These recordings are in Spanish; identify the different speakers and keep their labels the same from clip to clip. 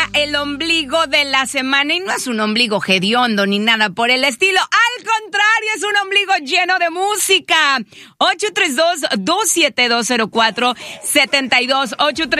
Speaker 1: el ombligo de la semana y no es un ombligo hediondo ni nada por el estilo. Al contrario, es un ombligo lleno de música. 832-2720472.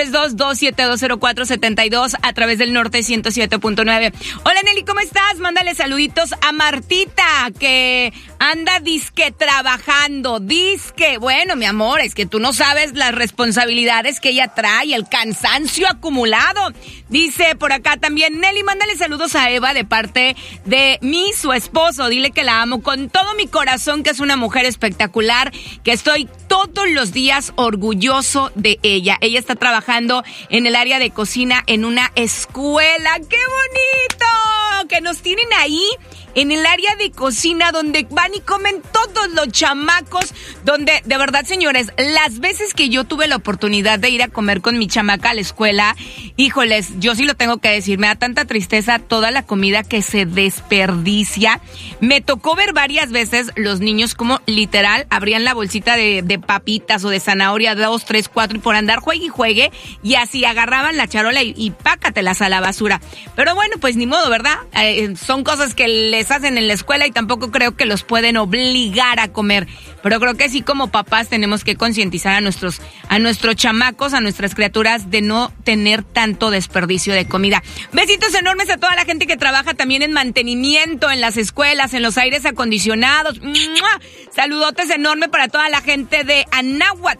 Speaker 1: 832-2720472 a través del Norte 107.9. Hola Nelly, ¿cómo estás? Mándale saluditos a Martita, que anda disque trabajando. Disque, bueno, mi amor, es que tú no sabes las responsabilidades que ella trae, el cansancio acumulado. Dice por acá también, Nelly, mándale saludos a Eva de parte de su esposo. Dile que la amo con todo mi corazón, que es una mujer espectacular, que estoy todos los días orgulloso de ella. Ella está trabajando en el área de cocina en una escuela. ¡Qué bonito! Que nos tienen ahí en el área de cocina donde van y comen todos los chamacos, donde, de verdad, señores, las veces que yo tuve la oportunidad de ir a comer con mi chamaca a la escuela, híjoles, yo sí lo tengo que decir, me da tanta tristeza toda la comida que se desperdicia. Me tocó ver varias veces los niños como literal abrían la bolsita de papitas o de zanahoria, 2, 3, 4, y por andar juegue y juegue, y así agarraban la charola y pácatelas a la basura. Pero bueno, pues ni modo, ¿verdad? Son cosas que les hacen en la escuela y tampoco creo que los pueden obligar a comer. Pero creo que sí, como papás tenemos que concientizar a nuestros chamacos, a nuestras criaturas, de no tener tanto desperdicio de comida. Besitos enormes a toda la gente que trabaja también en mantenimiento en las escuelas, en los aires acondicionados. ¡Mua! Saludotes enormes para toda la gente de Anáhuac,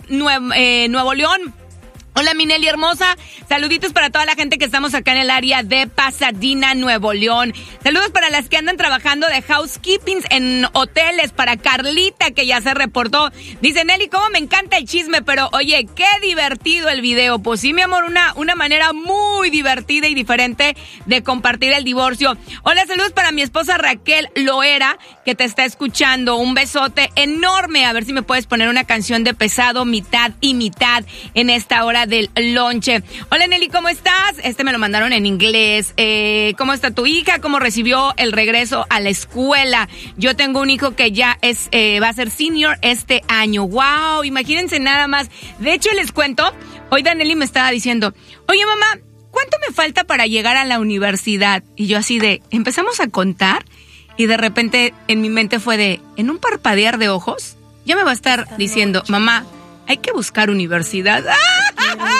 Speaker 1: Nuevo León. Hola, mi Nelly hermosa. Saluditos para toda la gente que estamos acá en el área de Pasadena, Nuevo León. Saludos para las que andan trabajando de housekeeping en hoteles. Para Carlita, que ya se reportó. Dice, Nelly, cómo me encanta el chisme, pero oye, qué divertido el video. Pues sí, mi amor, una manera muy divertida y diferente de compartir el divorcio. Hola, saludos para mi esposa Raquel Loera, que te está escuchando. Un besote enorme. A ver si me puedes poner una canción de Pesado, mitad y mitad, en esta hora del lonche. Hola Nelly, ¿cómo estás? Me lo mandaron en inglés. ¿Cómo está tu hija? ¿Cómo recibió el regreso a la escuela? Yo tengo un hijo que ya va a ser senior este año. ¡Wow! Imagínense nada más. De hecho, les cuento, hoy Danelli me estaba diciendo, oye mamá, ¿cuánto me falta para llegar a la universidad? Y yo así empezamos a contar y de repente en mi mente fue en un parpadear de ojos, ya me va a estar diciendo, mamá, hay que buscar universidad.